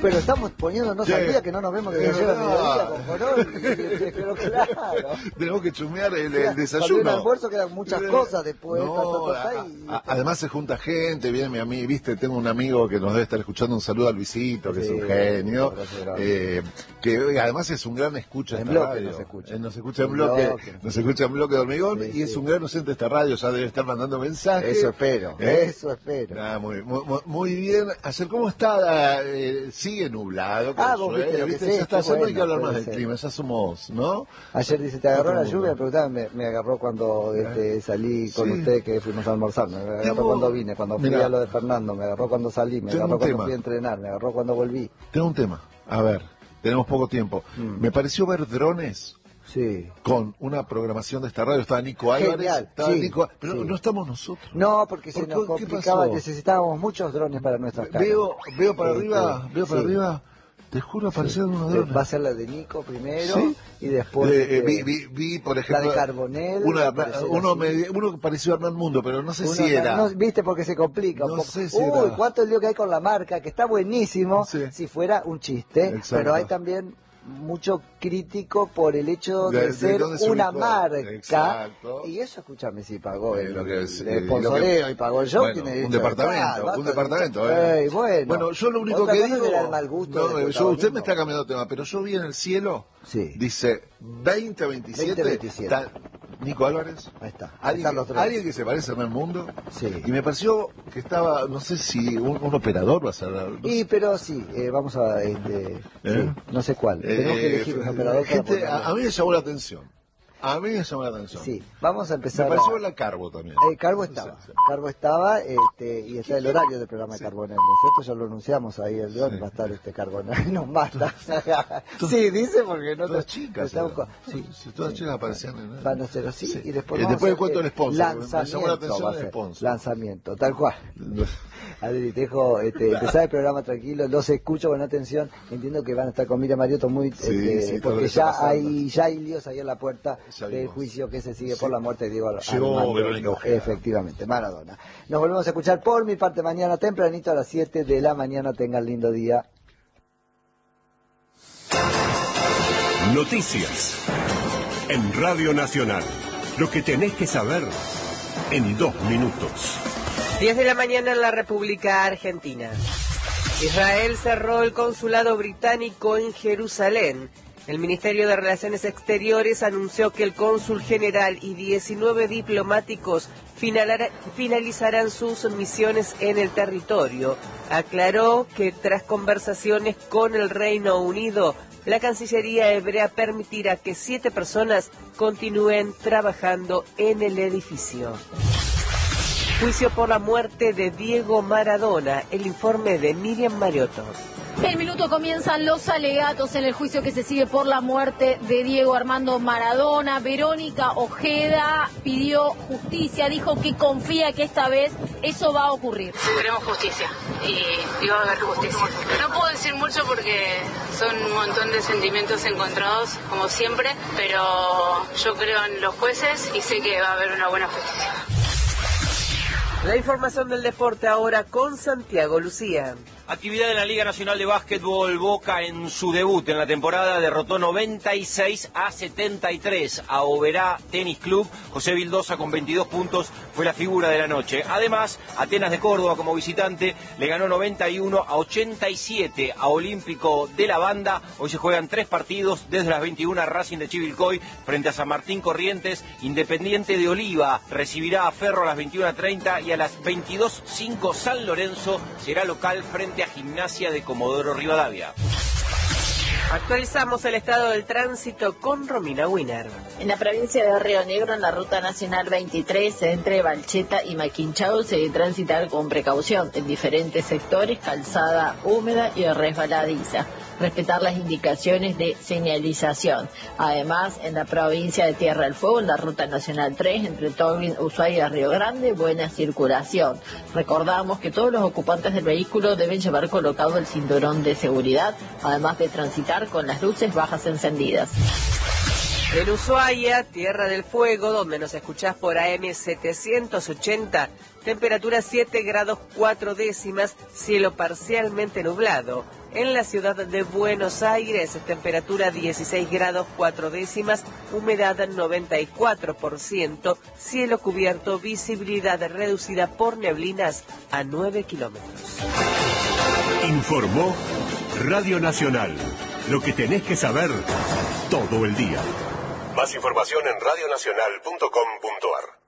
Pero estamos poniéndonos al día que no nos vemos que nos llega el mediodía con Corol. Pero claro. Tenemos que chumear el desayuno. Cuando un almuerzo quedan muchas cosas después. Además se junta gente, viene mi amigo, viste, tengo un amigo que nos debe estar escuchando, un saludo a Luisito, que es un genio, que además es un gran escucha de esta radio. Nos escucha en bloque, nos escucha en bloque de Hormigón, y es un gran docente de esta radio, ya debe estar mandando mensajes. Eso espero, eso espero. Muy bien. Ayer, ¿cómo está? Sigue nublado. Vos viste, ¿viste? Ya está, ya no hay que hablar más del clima, ya somos, ¿no? Ayer dice, ¿te agarró la lluvia? Me preguntaba, me agarró cuando salí con usted, que fuimos a almorzar, me agarró cuando vine, cuando fui a lo de Fernando, me agarró cuando salí, me agarró cuando fui a entrenar, me agarró cuando volví. Tengo un tema, a ver, tenemos poco tiempo. Me pareció ver drones. Sí. Con una programación de esta radio, estaba Nico Álvarez, pero no estamos nosotros. No, porque se nos complicaba, necesitábamos muchos drones para nuestras casas. Veo para arriba, te juro, aparecieron unos drones. Va a ser la de Nico primero, y después vi, por ejemplo, la de Carbonell. Uno pareció Hernán Mundo, pero no sé si era. No, viste, porque se complica. No sé si era. Cuánto lío que hay con la marca, que está buenísimo, si fuera un chiste, pero hay también mucho crítico por el hecho de ser una marca. Exacto. Y eso, escúchame, si pagó el sponsoreo y pagó el show, tiene un departamento. Bueno, yo lo único que digo, usted me está cambiando de tema, pero yo vi en el cielo, dice 2027, Nico Álvarez, ahí está, alguien que se parece a Hernán Mundo, y me pareció que estaba, no sé si un operador va a ser. Pero vamos a, no sé cuál. Tenemos que elegir un operador. A mí me llamó la atención. Sí, vamos a empezar. Me pareció la Carbo también. Carbo estaba. Carbo estaba, y está el horario del programa de Carbonell, ¿no es cierto? Ya lo anunciamos ahí el León, va a estar Carbonell, nos mata. Dice porque no. Todas chicas. Todas chicas aparecían. Van a ser así, y después le cuento el sponsor. Me llamó la atención el sponsor. Lanzamiento, tal cual. Adri, te dejo empezar el programa tranquilo, los escucho con atención, entiendo que van a estar con Miriam Mariotto porque ya hay líos ahí en la puerta del juicio que se sigue por la muerte de Diego Armando. Efectivamente, Maradona. Nos volvemos a escuchar por mi parte mañana tempranito a las 7 de la mañana. Tengan lindo día. Noticias en Radio Nacional. Lo que tenés que saber en 2 minutos. 10 de la mañana en la República Argentina. Israel cerró el consulado británico en Jerusalén. El Ministerio de Relaciones Exteriores anunció que el cónsul general y 19 diplomáticos finalizarán sus misiones en el territorio. Aclaró que tras conversaciones con el Reino Unido, la Cancillería hebrea permitirá que 7 personas continúen trabajando en el edificio. Juicio por la muerte de Diego Maradona. El informe de Miriam Mariotto. El minuto comienzan los alegatos en el juicio que se sigue por la muerte de Diego Armando Maradona. Verónica Ojeda pidió justicia, dijo que confía que esta vez eso va a ocurrir. Queremos justicia y va a haber justicia. No puedo decir mucho porque son un montón de sentimientos encontrados, como siempre, pero yo creo en los jueces y sé que va a haber una buena justicia. La información del deporte ahora con Santiago Lucía. Actividad en la Liga Nacional de Básquetbol. Boca en su debut en la temporada derrotó 96-73 a Oberá Tenis Club. José Vildosa con 22 puntos fue la figura de la noche. Además, Atenas de Córdoba como visitante le ganó 91-87 a Olímpico de la Banda. Hoy se juegan 3 partidos desde las 21. Racing de Chivilcoy frente a San Martín Corrientes. Independiente de Oliva recibirá a Ferro a las 21:30 y a las 22:05 San Lorenzo será local frente a Gimnasia de Comodoro Rivadavia. Actualizamos el estado del tránsito con Romina Winer. En la provincia de Río Negro, en la ruta nacional 23, entre Valcheta y Maquinchao, se debe transitar con precaución. En diferentes sectores, calzada húmeda y resbaladiza. Respetar las indicaciones de señalización. Además, en la provincia de Tierra del Fuego, en la ruta nacional 3, entre Tolwyn, Ushuaia y Río Grande, buena circulación. Recordamos que todos los ocupantes del vehículo deben llevar colocado el cinturón de seguridad, además de transitar con las luces bajas encendidas. En Ushuaia, Tierra del Fuego, donde nos escuchás por AM 780, temperatura 7 grados 4 décimas, cielo parcialmente nublado. En la ciudad de Buenos Aires, temperatura 16 grados 4 décimas, humedad 94%, cielo cubierto, visibilidad reducida por neblinas a 9 kilómetros. Informó Radio Nacional. Lo que tenés que saber todo el día. Más información en radionacional.com.ar.